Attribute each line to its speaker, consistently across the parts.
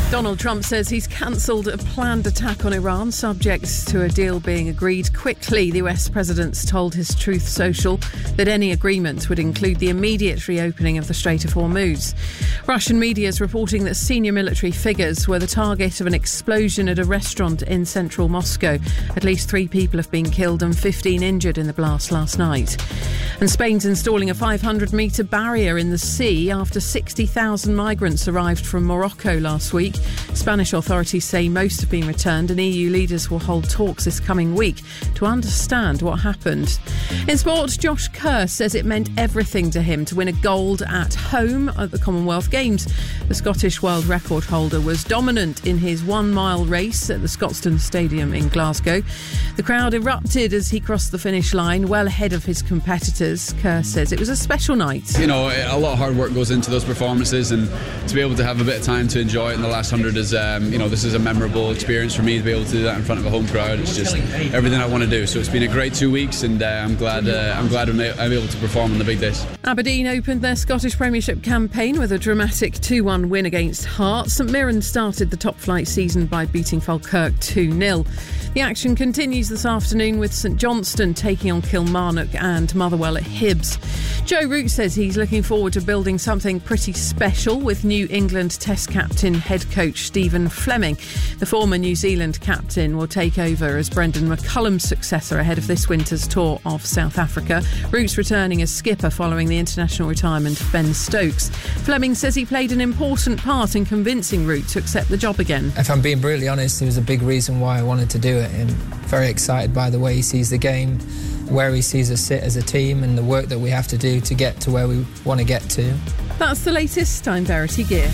Speaker 1: Donald Trump says he's cancelled a planned attack on Iran, subject to a deal being agreed quickly. The US president's told his Truth Social that any agreement would include the immediate reopening of the Strait of Hormuz. Russian media is reporting that senior military figures were the target of an explosion at a restaurant in central Moscow. At least 3 people have been killed and 15 injured in the blast last night. And Spain's installing a 500-metre barrier in the sea after 60,000 migrants arrived from Morocco last week. Spanish authorities say most have been returned, and EU leaders will hold talks this coming week to understand what happened. In sport, Josh Kerr says it meant everything to him to win a gold at home at the Commonwealth Games. The Scottish world record holder was dominant in his 1-mile race at the Scotstoun Stadium in Glasgow. The crowd erupted as he crossed the finish line, well ahead of his competitors. Kerr says it was a special night.
Speaker 2: You know, a lot of hard work goes into those performances, and to be able to have a bit of time to enjoy it in the last 100 is, this is a memorable experience for me to be able to do that in front of a home crowd. It's just everything I want to do. So it's been a great 2 weeks, and I'm glad I'm able to perform on the big days.
Speaker 1: Aberdeen opened their Scottish Premiership campaign with a dramatic 2-1 win against Hearts. St Mirren started the top flight season by beating Falkirk 2-0. The action continues this afternoon with St Johnstone taking on Kilmarnock and Motherwell at Hibs. Joe Root says he's looking forward to building something pretty special with New England Test captain head coach Stephen Fleming. The former New Zealand captain will take over as Brendan McCullum's successor ahead of this winter's tour of South Africa. Root's returning as skipper following the international retirement of Ben Stokes. Fleming says he played an important part in convincing Root to accept the job again.
Speaker 3: If I'm being brutally honest, it was a big reason why I wanted to do it, and very excited by the way he sees the game, where he sees us sit as a team, and the work that we have to do to get to where we want to get to.
Speaker 1: That's the latest. I'm Verity Gear.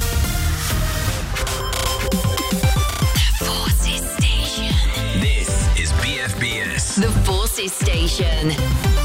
Speaker 4: The Forces Station.
Speaker 5: This is BFBS.
Speaker 4: The Forces Station.